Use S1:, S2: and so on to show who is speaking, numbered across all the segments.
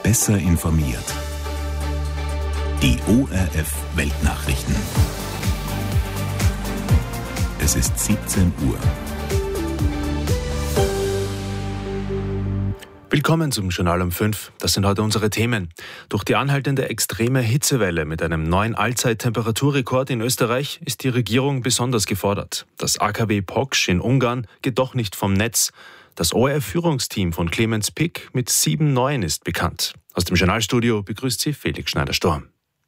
S1: Besser informiert. Die ORF Weltnachrichten. Es ist 17 Uhr.
S2: Willkommen zum Journal um 5. Das sind heute unsere Themen. Durch die anhaltende extreme Hitzewelle mit einem neuen Allzeit-Temperaturrekord in Österreich ist die Regierung besonders gefordert. Das AKW Poksch in Ungarn geht doch nicht vom Netz. Das ORF-Führungsteam von Clemens Pick mit 7 Neuen ist bekannt. Aus dem Journalstudio begrüßt sie Felix Schneider-Storm.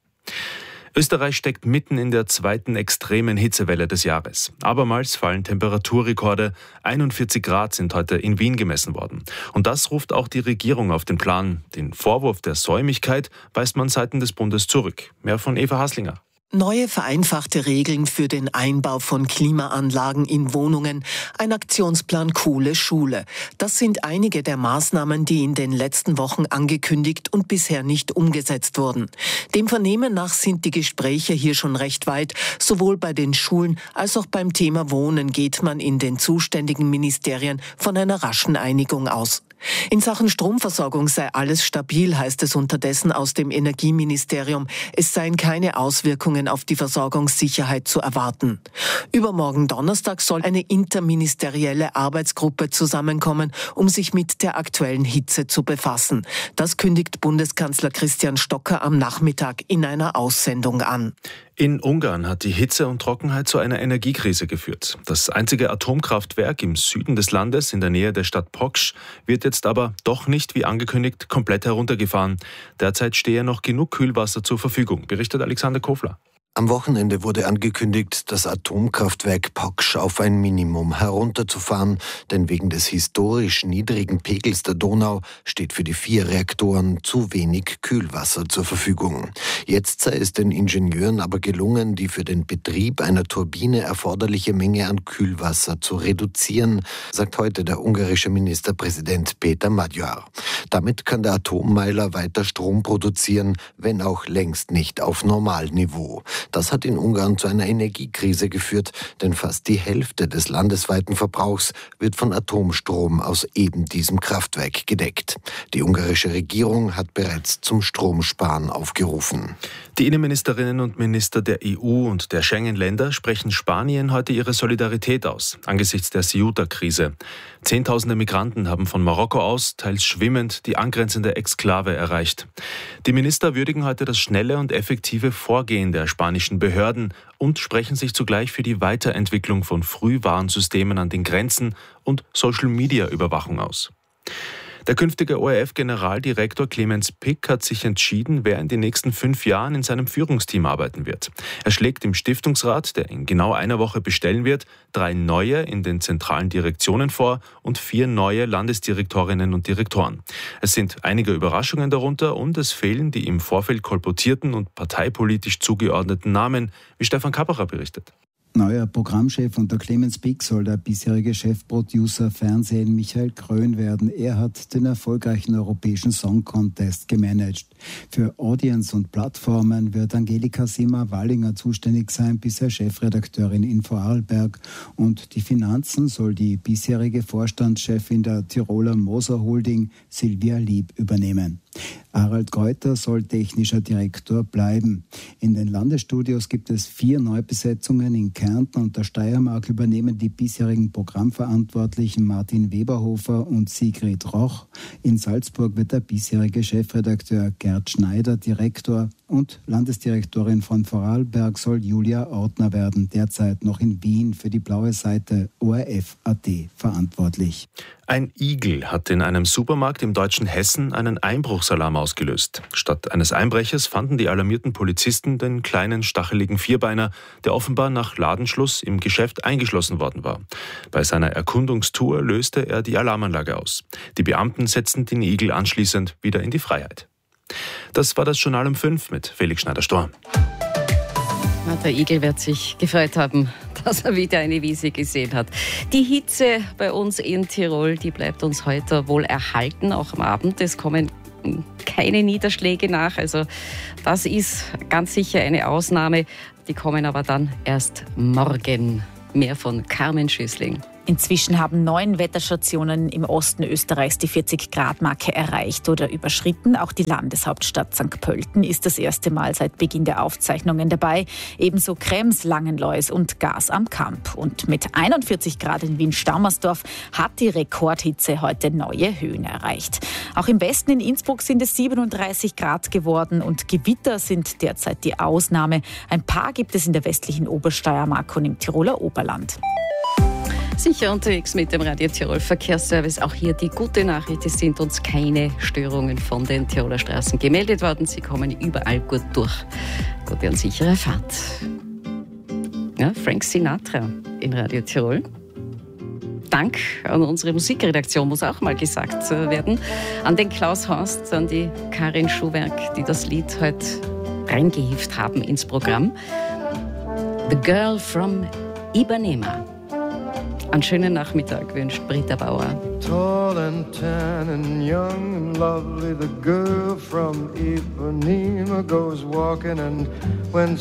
S2: Österreich steckt mitten in der zweiten extremen Hitzewelle des Jahres. Abermals fallen Temperaturrekorde. 41 Grad sind heute in Wien gemessen worden. Und das ruft auch die Regierung auf den Plan. Den Vorwurf der Säumigkeit weist man seitens des Bundes zurück. Mehr von Eva Haslinger.
S3: Neue vereinfachte Regeln für den Einbau von Klimaanlagen in Wohnungen, ein Aktionsplan Coole Schule. Das sind einige der Maßnahmen, die in den letzten Wochen angekündigt und bisher nicht umgesetzt wurden. Dem Vernehmen nach sind die Gespräche hier schon recht weit. Sowohl bei den Schulen als auch beim Thema Wohnen geht man in den zuständigen Ministerien von einer raschen Einigung aus. In Sachen Stromversorgung sei alles stabil, heißt es unterdessen aus dem Energieministerium. Es seien keine Auswirkungen auf die Versorgungssicherheit zu erwarten. Übermorgen Donnerstag soll eine interministerielle Arbeitsgruppe zusammenkommen, um sich mit der aktuellen Hitze zu befassen. Das kündigt Bundeskanzler Christian Stocker am Nachmittag in einer Aussendung an.
S2: In Ungarn hat die Hitze und Trockenheit zu einer Energiekrise geführt. Das einzige Atomkraftwerk im Süden des Landes, in der Nähe der Stadt Poksch, wird jetzt aber doch nicht, wie angekündigt, komplett heruntergefahren. Derzeit stehe noch genug Kühlwasser zur Verfügung, berichtet Alexander Kofler.
S4: Am Wochenende wurde angekündigt, das Atomkraftwerk Poksch auf ein Minimum herunterzufahren, denn wegen des historisch niedrigen Pegels der Donau steht für die 4 Reaktoren zu wenig Kühlwasser zur Verfügung. Jetzt sei es den Ingenieuren aber gelungen, die für den Betrieb einer Turbine erforderliche Menge an Kühlwasser zu reduzieren, sagt heute der ungarische Ministerpräsident Péter Magyar. Damit kann der Atommeiler weiter Strom produzieren, wenn auch längst nicht auf Normalniveau. Das hat in Ungarn zu einer Energiekrise geführt, denn fast die Hälfte des landesweiten Verbrauchs wird von Atomstrom aus eben diesem Kraftwerk gedeckt. Die ungarische Regierung hat bereits zum Stromsparen aufgerufen.
S2: Die Innenministerinnen und Minister der EU und der Schengen-Länder sprechen Spanien heute ihre Solidarität aus, angesichts der Ceuta-Krise. Zehntausende Migranten haben von Marokko aus, teils schwimmend, die angrenzende Exklave erreicht. Die Minister würdigen heute das schnelle und effektive Vorgehen der spanischen Behörden und sprechen sich zugleich für die Weiterentwicklung von Frühwarnsystemen an den Grenzen und Social-Media-Überwachung aus. Der künftige ORF-Generaldirektor Clemens Pick hat sich entschieden, wer in den nächsten 5 Jahren in seinem Führungsteam arbeiten wird. Er schlägt dem Stiftungsrat, der in genau einer Woche bestellen wird, 3 neue in den zentralen Direktionen vor und 4 neue Landesdirektorinnen und Direktoren. Es sind einige Überraschungen darunter und es fehlen die im Vorfeld kolportierten und parteipolitisch zugeordneten Namen, wie Stefan Kapperer berichtet.
S5: Neuer Programmchef unter Clemens Pick soll der bisherige Chefproducer Fernsehen Michael Krön werden. Er hat den erfolgreichen europäischen Song Contest gemanagt. Für Audience und Plattformen wird Angelika Sima-Wallinger zuständig sein, bisher Chefredakteurin in Vorarlberg. Und die Finanzen soll die bisherige Vorstandschefin der Tiroler Moser Holding Silvia Lieb übernehmen. Harald Greuter soll technischer Direktor bleiben. In den Landesstudios gibt es 4 Neubesetzungen. In Kärnten und der Steiermark übernehmen die bisherigen Programmverantwortlichen Martin Weberhofer und Sigrid Roch. In Salzburg wird der bisherige Chefredakteur Gerd Schneider Direktor und Landesdirektorin von Vorarlberg soll Julia Ortner werden, derzeit noch in Wien für die blaue Seite ORF.at verantwortlich.
S2: Ein Igel hat in einem Supermarkt im deutschen Hessen einen Einbruchsalarm ausgelöst. Statt eines Einbrechers fanden die alarmierten Polizisten den kleinen, stacheligen Vierbeiner, der offenbar nach Ladenschluss im Geschäft eingeschlossen worden war. Bei seiner Erkundungstour löste er die Alarmanlage aus. Die Beamten setzten den Igel anschließend wieder in die Freiheit. Das war das Journal um 5 mit Felix Schneider-Storm.
S6: Der Igel wird sich gefreut haben, dass er wieder eine Wiese gesehen hat. Die Hitze bei uns in Tirol, die bleibt uns heute wohl erhalten, auch am Abend. Es kommen keine Niederschläge nach, also das ist ganz sicher eine Ausnahme. Die kommen aber dann erst morgen. Mehr von Carmen Schüssling.
S7: Inzwischen haben 9 Wetterstationen im Osten Österreichs die 40-Grad-Marke erreicht oder überschritten. Auch die Landeshauptstadt St. Pölten ist das erste Mal seit Beginn der Aufzeichnungen dabei. Ebenso Krems, Langenlois und Gars am Kamp. Und mit 41 Grad in Wien-Staumersdorf hat die Rekordhitze heute neue Höhen erreicht. Auch im Westen in Innsbruck sind es 37 Grad geworden und Gewitter sind derzeit die Ausnahme. Ein paar gibt es in der westlichen Obersteiermark und im Tiroler Oberland.
S6: Sicher unterwegs mit dem Radio Tirol Verkehrsservice. Auch hier die gute Nachricht, es sind uns keine Störungen von den Tiroler Straßen gemeldet worden. Sie kommen überall gut durch. Gute und sichere Fahrt. Ja, Frank Sinatra in Radio Tirol. Dank an unsere Musikredaktion muss auch mal gesagt werden. An den Klaus Horst, an die Karin Schuhwerk, die das Lied heute reingehievt haben ins Programm. The Girl from Ipanema. Einen schönen Nachmittag wünscht Britta Bauer.
S8: Tall and tan and young and lovely, the girl from Ipanema goes walking, and when